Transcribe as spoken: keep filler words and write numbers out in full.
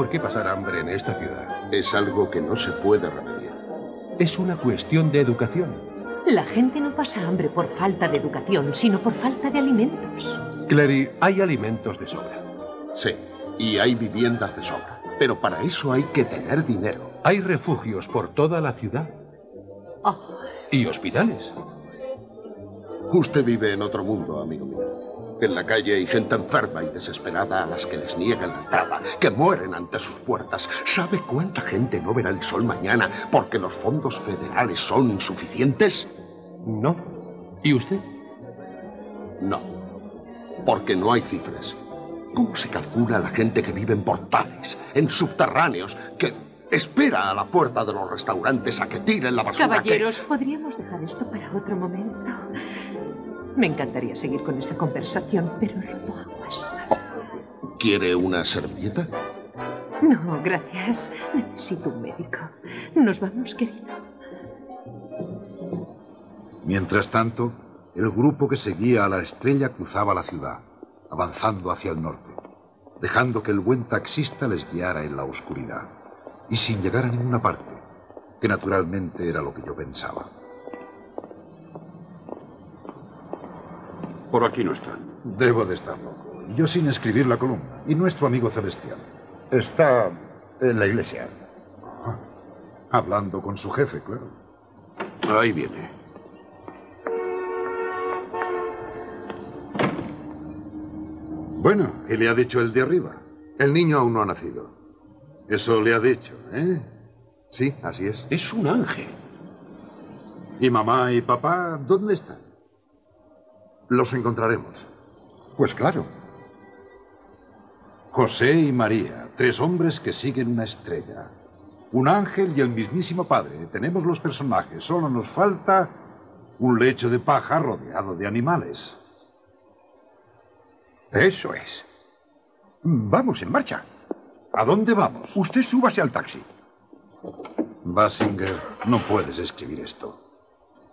por qué pasar hambre en esta ciudad. Es algo que no se puede remediar. Es una cuestión de educación. La gente no pasa hambre por falta de educación, sino por falta de alimentos. Clary, hay alimentos de sobra. Sí, y hay viviendas de sobra. Pero para eso hay que tener dinero. Hay refugios por toda la ciudad. Oh. Y hospitales. Usted vive en otro mundo, amigo mío. En la calle hay gente enferma y desesperada a las que les niegan la entrada, que mueren ante sus puertas. ¿Sabe cuánta gente no verá el sol mañana porque los fondos federales son insuficientes? No. ¿Y usted? No. Porque no hay cifras. ¿Cómo se calcula la gente que vive en portales, en subterráneos, que espera a la puerta de los restaurantes a que tiren la basura? Caballeros, que... podríamos dejar esto para otro momento. Me encantaría seguir con esta conversación, pero he roto aguas. Oh, ¿quiere una servilleta? No, gracias. Necesito un médico. Nos vamos, querido. Mientras tanto, el grupo que seguía a la estrella cruzaba la ciudad, avanzando hacia el norte, dejando que el buen taxista les guiara en la oscuridad, y sin llegar a ninguna parte, que naturalmente era lo que yo pensaba. Por aquí no están. Debo de estarlo. Yo sin escribir la columna. ¿Y nuestro amigo Celestial? Está en la iglesia. Ah, hablando con su jefe, claro. Ahí viene. Bueno, ¿qué le ha dicho el de arriba? El niño aún no ha nacido. Eso le ha dicho, ¿eh? Sí, así es. Es un ángel. ¿Y mamá y papá dónde están? Los encontraremos. Pues claro. José y María, tres hombres que siguen una estrella. Un ángel y el mismísimo padre. Tenemos los personajes. Solo nos falta un lecho de paja rodeado de animales. Eso es. Vamos, en marcha. ¿A dónde vamos? Usted súbase al taxi. Basinger, no puedes escribir esto.